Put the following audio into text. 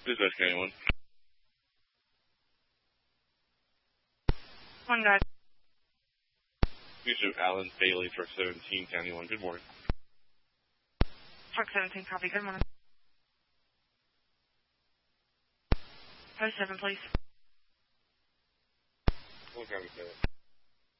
Dispatch County 1. One guy. Yusuf Allen Bailey, Truck 17, County 1. Good morning. Truck 17, copy. Good morning. Post 7, please. What kind of